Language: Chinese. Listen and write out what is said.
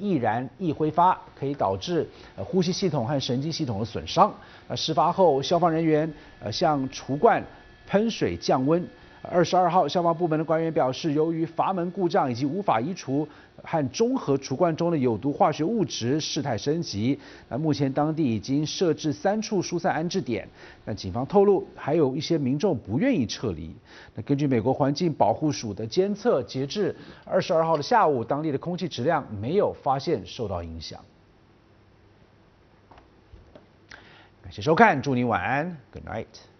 易燃易挥发，可以导致呼吸系统和神经系统的损伤。事发后，消防人员向厨罐喷水降温。22号，消防部门的官员表示，由于阀门故障以及无法移除和中和厨罐中的有毒化学物质，事态升级。目前当地已经设置3处疏散安置点，但警方透露，还有一些民众不愿意撤离。根据美国环境保护署的监测，截至22号的下午，当地的空气质量没有发现受到影响。感谢收看，祝你晚安 ，Good night。